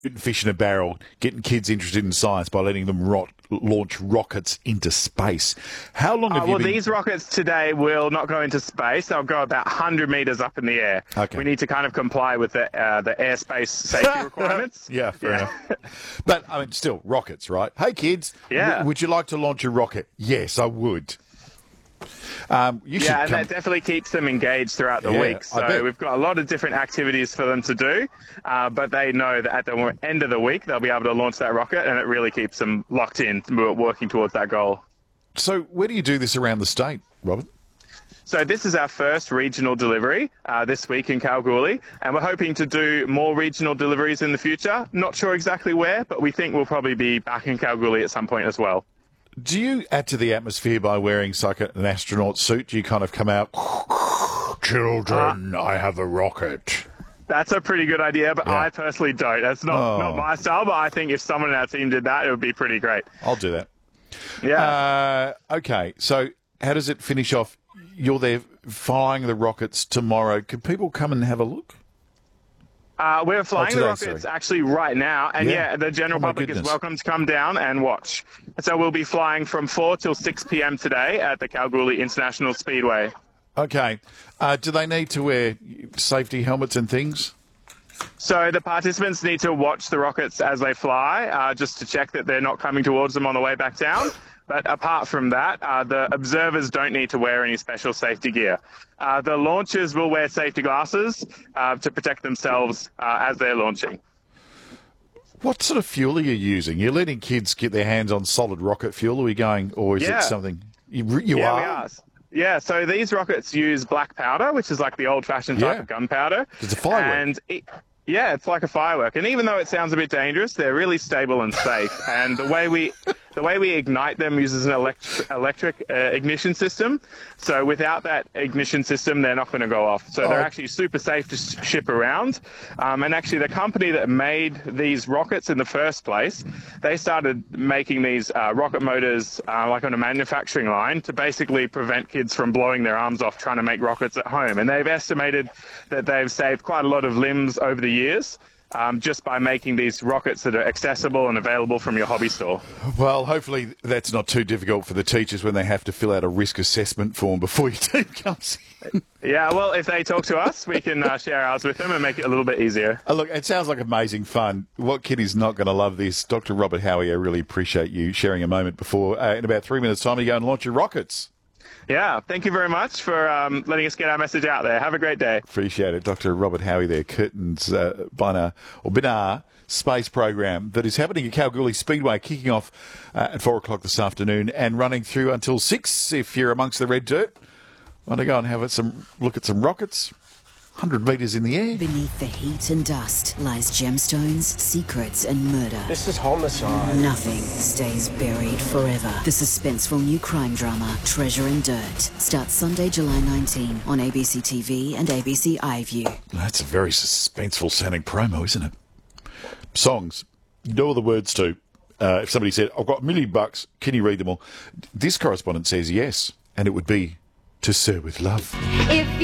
fish in a barrel, getting kids interested in science by letting them launch rockets into space. How long have you been... These rockets today will not go into space. They'll go about 100 metres up in the air. Okay. We need to kind of comply with the airspace safety requirements. Yeah, fair enough. But, I mean, still, rockets, right? Hey, kids, would you like to launch a rocket? Yes, I would. And that definitely keeps them engaged throughout the week. So we've got a lot of different activities for them to do, but they know that at the end of the week they'll be able to launch that rocket, and it really keeps them locked in, working towards that goal. So where do you do this around the state, Robert? So this is our first regional delivery this week in Kalgoorlie, and we're hoping to do more regional deliveries in the future. Not sure exactly where, but we think we'll probably be back in Kalgoorlie at some point as well. Do you add to the atmosphere by wearing like an astronaut suit? Do you kind of come out, children, I have a rocket? That's a pretty good idea, but I personally don't. That's not my style, but I think if someone in our team did that, it would be pretty great. I'll do that. Yeah. Okay, so how does it finish off? You're there flying the rockets tomorrow. Can people come and have a look? We're flying the rockets actually right now, and the general public is welcome to come down and watch. So we'll be flying from 4 till 6 p.m. today at the Kalgoorlie International Speedway. Okay. Do they need to wear safety helmets and things? So the participants need to watch the rockets as they fly, just to check that they're not coming towards them on the way back down. But apart from that, the observers don't need to wear any special safety gear. The launchers will wear safety glasses to protect themselves as they're launching. What sort of fuel are you using? You're letting kids get their hands on solid rocket fuel? Are we going, or is it something you are? We are. Yeah, so these rockets use black powder, which is like the old-fashioned type of gunpowder. It's a firework. And it's like a firework. And even though it sounds a bit dangerous, they're really stable and safe. And the way we ignite them uses an electric ignition system. So without that ignition system, they're not going to go off. So they're actually super safe to ship around. And actually, the company that made these rockets in the first place, they started making these rocket motors like on a manufacturing line to basically prevent kids from blowing their arms off trying to make rockets at home. And they've estimated that they've saved quite a lot of limbs over the years. Just by making these rockets that are accessible and available from your hobby store. Well, hopefully that's not too difficult for the teachers when they have to fill out a risk assessment form before your team comes in. Yeah, well, if they talk to us, we can share ours with them and make it a little bit easier. Look, it sounds like amazing fun. What kid is not going to love this? Dr. Robert Howie, I really appreciate you sharing a moment before. In about 3 minutes' time, you go and launch your rockets. Yeah, thank you very much for letting us get our message out there. Have a great day. Appreciate it. Dr. Robert Howie there, Curtin's Binar space program that is happening at Kalgoorlie Speedway, kicking off at 4 o'clock this afternoon and running through until 6 if you're amongst the red dirt. Want to go and have look at some rockets? 100 metres in the air. Beneath the heat and dust lies gemstones, secrets and murder. This is homicide. Nothing stays buried forever. The suspenseful new crime drama, Treasure and Dirt, starts Sunday, July 19 on ABC TV and ABC iView. That's a very suspenseful sounding promo, isn't it? Songs. You know all the words to. If somebody said, I've got $1 million, can you read them all? This correspondent says yes, and it would be To Sir With Love.